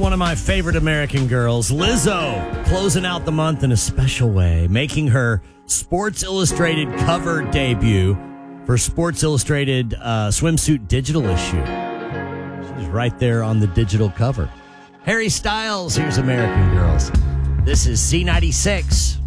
one of my favorite American girls, Lizzo, closing out the month in a special way, making her Sports Illustrated cover debut for Sports Illustrated swimsuit digital issue. She's right there on the digital cover. Harry Styles, here's American Girls. This is Z96.